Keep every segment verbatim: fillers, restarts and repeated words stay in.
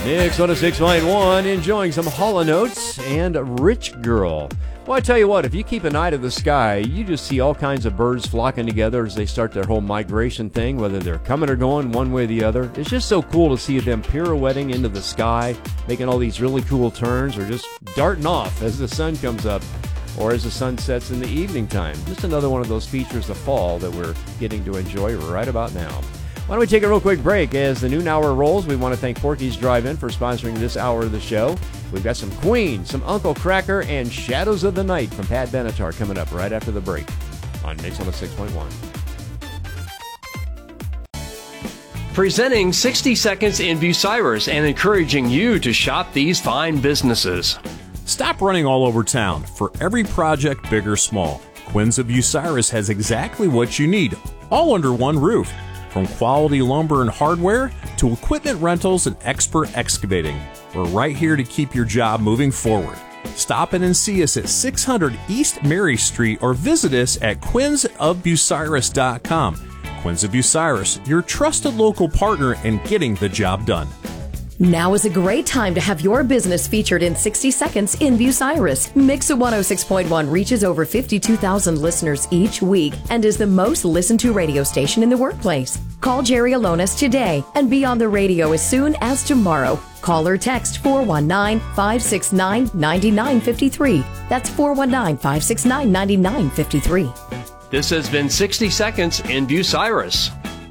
Mix one oh six point one, enjoying some Hall and Oates and Rich Girl. Well, I tell you what, if you keep an eye to the sky, you just see all kinds of birds flocking together as they start their whole migration thing, whether they're coming or going one way or the other. It's just so cool to see them pirouetting into the sky, making all these really cool turns, or just darting off as the sun comes up or as the sun sets in the evening time. Just another one of those features of fall that we're getting to enjoy right about now. Why don't we take a real quick break? As the noon hour rolls, we want to thank Forky's Drive-In for sponsoring this hour of the show. We've got some Queen, some Uncle Cracker, and Shadows of the Night from Pat Benatar coming up right after the break on Mix one oh six point one. Presenting sixty Seconds in Bucyrus and encouraging you to shop these fine businesses. Stop running all over town. For every project, big or small, Quinn's of Bucyrus has exactly what you need, all under one roof. From quality lumber and hardware to equipment rentals and expert excavating, we're right here to keep your job moving forward. Stop in and see us at six hundred East Mary Street or visit us at quins of bucyrus dot com. Quins of Bucyrus, your trusted local partner in getting the job done. Now is a great time to have your business featured in sixty Seconds in Bucyrus. Mix one oh six point one reaches over fifty-two thousand listeners each week and is the most listened to radio station in the workplace. Call Jerry Alonis today and be on the radio as soon as tomorrow. Call or text four one nine, five six nine, nine nine five three. That's four one nine, five six nine, nine nine five three. This has been sixty Seconds in Bucyrus.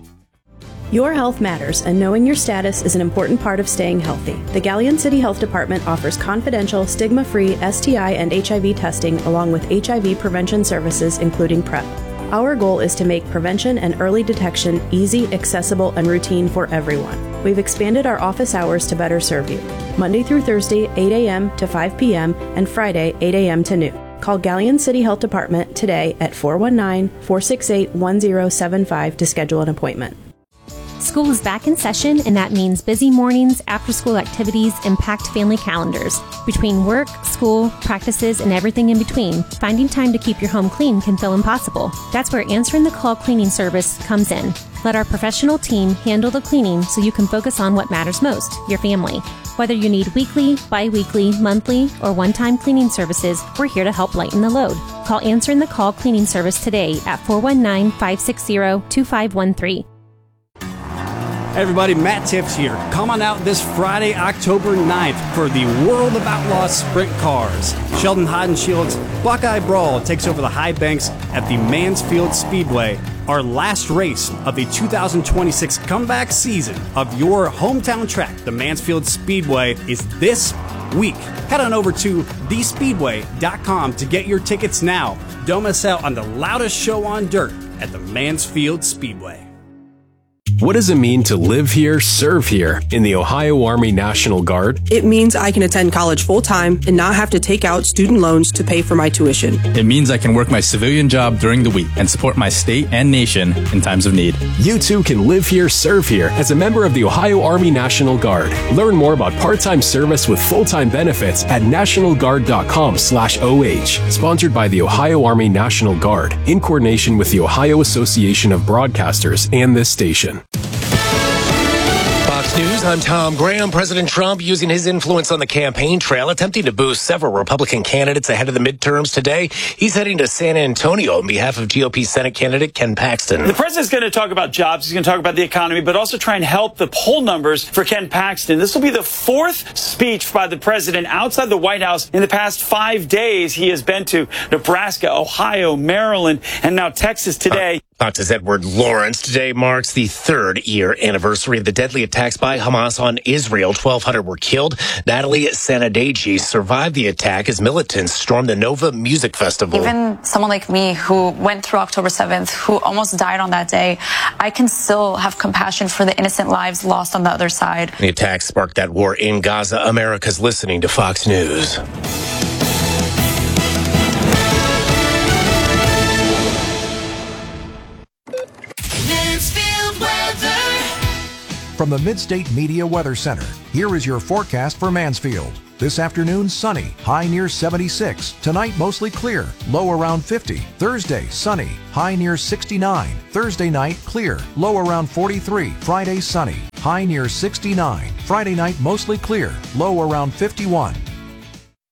Your health matters, and knowing your status is an important part of staying healthy. The Galleon City Health Department offers confidential, stigma-free S T I and H I V testing along with H I V prevention services, including PrEP. Our goal is to make prevention and early detection easy, accessible, and routine for everyone. We've expanded our office hours to better serve you. Monday through Thursday, eight a.m. to five p.m., and Friday, eight a.m. to noon. Call Galleon City Health Department today at four one nine, four six eight, one zero seven five to schedule an appointment. School is back in session, and that means busy mornings, after-school activities, and packed family calendars. Between work, school, practices, and everything in between, finding time to keep your home clean can feel impossible. That's where Answering the Call cleaning service comes in. Let our professional team handle the cleaning so you can focus on what matters most, your family. Whether you need weekly, bi-weekly, monthly, or one-time cleaning services, we're here to help lighten the load. Call Answering the Call cleaning service today at four one nine, five six zero, two five one three. Hey everybody, Matt Tiffs here. Come on out this Friday, October ninth for the World of Outlaws Sprint Cars. Sheldon Hodenshields Buckeye Brawl takes over the high banks at the Mansfield Speedway. Our last race of the two thousand twenty-six comeback season of your hometown track, the Mansfield Speedway, is this week. Head on over to the speedway dot com to get your tickets now. Don't miss out on the loudest show on dirt at the Mansfield Speedway. What does it mean to live here, serve here in the Ohio Army National Guard? It means I can attend college full-time and not have to take out student loans to pay for my tuition. It means I can work my civilian job during the week and support my state and nation in times of need. You too can live here, serve here as a member of the Ohio Army National Guard. Learn more about part-time service with full-time benefits at national guard dot com slash O H. Sponsored by the Ohio Army National Guard in coordination with the Ohio Association of Broadcasters and this station. Fox News, I'm Tom Graham. President Trump using his influence on the campaign trail, attempting to boost several Republican candidates ahead of the midterms today. He's heading to San Antonio on behalf of G O P Senate candidate Ken Paxton. The president's going to talk about jobs. He's going to talk about the economy, but also try and help the poll numbers for Ken Paxton. This will be the fourth speech by the president outside the White House in the past five days. He has been to Nebraska, Ohio, Maryland, and now Texas today. Fox's Edward Lawrence. Today marks the third year anniversary of the deadly attacks by Hamas on Israel. twelve hundred were killed. Natalie Sanadegi survived the attack as militants stormed the Nova Music Festival. Even someone like me who went through October seventh, who almost died on that day, I can still have compassion for the innocent lives lost on the other side. The attack sparked that war in Gaza. America's listening to Fox News. From the Midstate Media Weather Center, here is your forecast for Mansfield. This afternoon, sunny, high near seventy-six. Tonight, mostly clear, low around fifty. Thursday, sunny, high near sixty-nine. Thursday night, clear, low around forty-three. Friday, sunny, high near sixty-nine. Friday night, mostly clear, low around fifty-one.